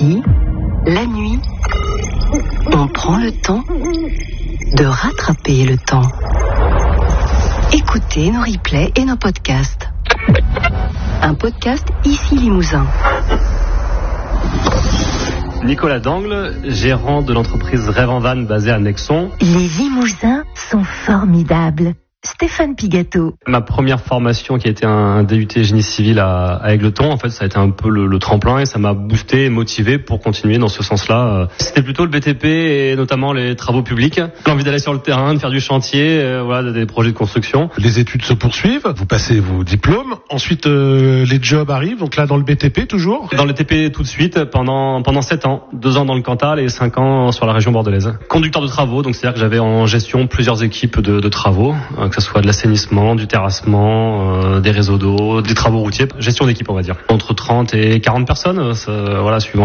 Ici, la nuit, on prend le temps de rattraper le temps. Écoutez nos replays et nos podcasts. Un podcast Ici Limousin. Nicolas Dangle, gérant de l'entreprise Rêve en Van basée à Nexon. Les Limousins sont formidables. Stéphane Pigato. Ma première formation qui a été un DUT génie civil à Égletons, en fait ça a été un peu le tremplin et ça m'a boosté et motivé pour continuer dans ce sens-là. C'était plutôt le BTP et notamment les travaux publics. L'envie d'aller sur le terrain, de faire du chantier, voilà, des projets de construction. Les études se poursuivent, vous passez vos diplômes, ensuite les jobs arrivent, donc là dans le BTP toujours. Dans le TP tout de suite pendant 7 ans, 2 ans dans le Cantal et 5 ans sur la région bordelaise. Conducteur de travaux, donc c'est-à-dire que j'avais en gestion plusieurs équipes de travaux, que ce soit de l'assainissement, du terrassement, des réseaux d'eau, des travaux routiers, gestion d'équipe on va dire. Entre 30 et 40 personnes, voilà, suivant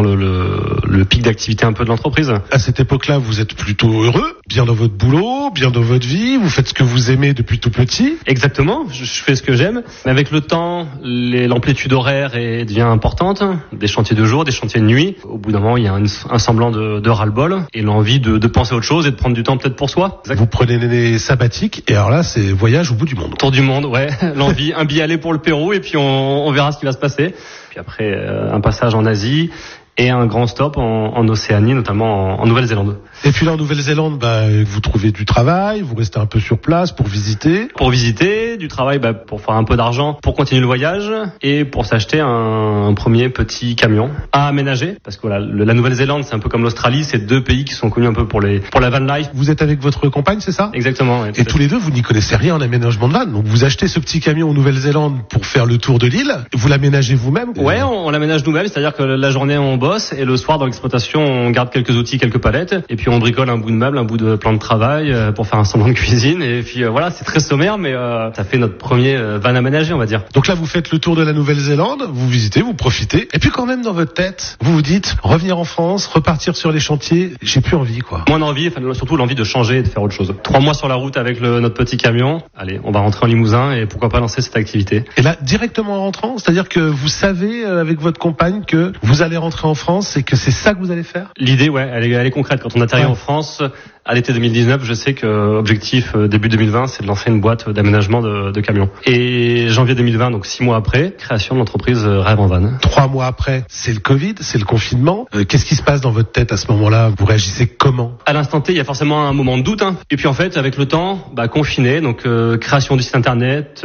le pic d'activité un peu de l'entreprise. À cette époque-là, vous êtes plutôt heureux, bien dans votre boulot, bien dans votre vie, vous faites ce que vous aimez depuis tout petit. Exactement, je fais ce que j'aime. Mais avec le temps, l'amplitude horaire devient importante, des chantiers de jour, des chantiers de nuit. Au bout d'un moment, il y a un semblant de ras-le-bol et l'envie de penser à autre chose et de prendre du temps peut-être pour soi. Vous prenez l'année sabbatique et alors là, c'est voyage au bout du monde. Tour du monde, ouais. L'envie, un billet aller pour le Pérou et puis on verra ce qui va se passer. Puis après, un passage en Asie et un grand stop en Océanie, notamment en Nouvelle-Zélande. Et puis là, en Nouvelle-Zélande, vous trouvez du travail, vous restez un peu sur place pour visiter. Pour visiter, du travail, pour faire un peu d'argent, pour continuer le voyage et pour s'acheter un premier petit camion à aménager. Parce que voilà, la Nouvelle-Zélande, c'est un peu comme l'Australie, c'est 2 pays qui sont connus un peu pour la van life. Vous êtes avec votre compagne, c'est ça? Exactement. Ouais, et tous les deux, vous n'y connaissez rien en aménagement de van. Donc vous achetez ce petit camion en Nouvelle-Zélande pour faire le tour de l'île. Vous l'aménagez vous-même? Ouais, on l'aménage nous-mêmes, c'est-à-dire que la journée on bosse et le soir dans l'exploitation on garde quelques outils, quelques palettes et puis on bricole un bout de meuble, un bout de plan de travail pour faire un semblant de cuisine et puis voilà, c'est très sommaire mais ça fait notre premier van aménagé on va dire. Donc là vous faites le tour de la Nouvelle-Zélande, vous visitez, vous profitez et puis quand même dans votre tête vous vous dites revenir en France, repartir sur les chantiers, j'ai plus envie quoi. Moins d'envie, surtout l'envie de changer et de faire autre chose. 3 mois sur la route avec notre petit camion, allez on va rentrer en Limousin et pourquoi pas lancer cette activité. Et là directement en rentrant, c'est-à-dire que vous savez avec votre compagne que vous allez rentrer en France et que c'est ça que vous allez faire? L'idée, ouais, elle est concrète. Quand on atterrit en France, à l'été 2019, je sais que objectif début 2020, c'est de lancer une boîte d'aménagement de camions. Et janvier 2020, donc 6 mois après, création de l'entreprise Rêve en Van. 3 mois après, c'est le Covid, c'est le confinement. Qu'est-ce qui se passe dans votre tête à ce moment-là? Vous réagissez comment? À l'instant T, il y a forcément un moment de doute. Et puis en fait, avec le temps, confiné, donc création du site internet,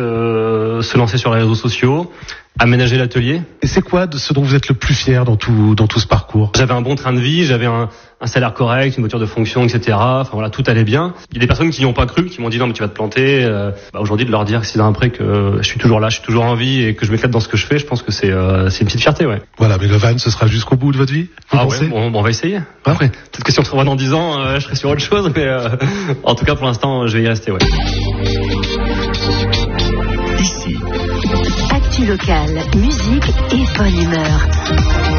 se lancer sur les réseaux sociaux. Aménager l'atelier. Et c'est quoi de ce dont vous êtes le plus fier dans tout ce parcours? J'avais un bon train de vie, j'avais un salaire correct, une voiture de fonction, etc. Enfin voilà, tout allait bien. Il y a des personnes qui n'y ont pas cru, qui m'ont dit non mais tu vas te planter. Aujourd'hui de leur dire 6 ans après que je suis toujours là, je suis toujours en vie et que je m'éclate dans ce que je fais, je pense que c'est une petite fierté, ouais. Voilà, mais le van ce sera jusqu'au bout de votre vie? Ouais, on va essayer. Après, peut-être que si on se revoit dans 10 ans, je serai sur autre chose, mais en tout cas pour l'instant je vais y rester, ouais. Ici. Actu locale, musique et bonne humeur.